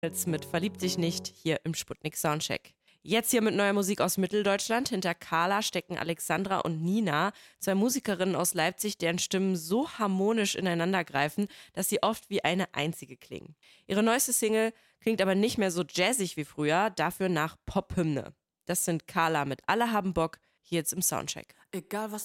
Jetzt mit Verlieb dich nicht hier im Sputnik Soundcheck. Jetzt hier mit neuer Musik aus Mitteldeutschland. Hinter Carla stecken Alexandra und Nina, zwei Musikerinnen aus Leipzig, deren Stimmen so harmonisch ineinander greifen, dass sie oft wie eine einzige klingen. Ihre neueste Single klingt aber nicht mehr so jazzig wie früher, dafür nach Pop-Hymne. Das sind Carla mit Alle haben Bock, hier jetzt im Soundcheck. Egal was